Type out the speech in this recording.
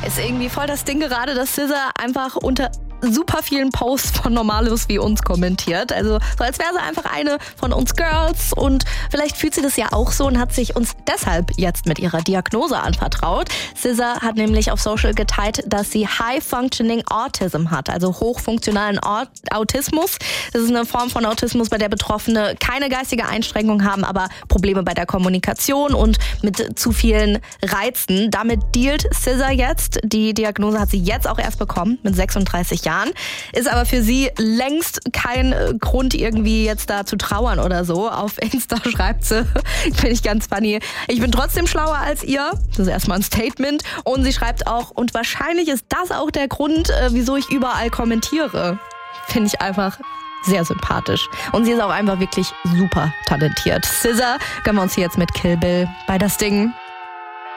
Ist irgendwie voll das Ding gerade, dass SZA einfach unter super vielen Posts von Normalos wie uns kommentiert. Also so als wäre sie einfach eine von uns Girls und vielleicht fühlt sie das ja auch so und hat sich uns deshalb jetzt mit ihrer Diagnose anvertraut. SZA hat nämlich auf Social geteilt, dass sie High-Functioning Autism hat, also hochfunktionalen Autismus. Das ist eine Form von Autismus, bei der Betroffene keine geistige Einschränkung haben, aber Probleme bei der Kommunikation und mit zu vielen Reizen. Damit dealt SZA jetzt. Die Diagnose hat sie jetzt auch erst bekommen, mit 36 Jahren. Ist aber für sie längst kein Grund, irgendwie jetzt da zu trauern oder so. Auf Insta schreibt sie, finde ich ganz funny, ich bin trotzdem schlauer als ihr. Das ist erstmal ein Statement. Und sie schreibt auch, und wahrscheinlich ist das auch der Grund, wieso ich überall kommentiere. Finde ich einfach sehr sympathisch. Und sie ist auch einfach wirklich super talentiert. SZA gönnen wir uns hier jetzt mit Kill Bill bei Das Ding.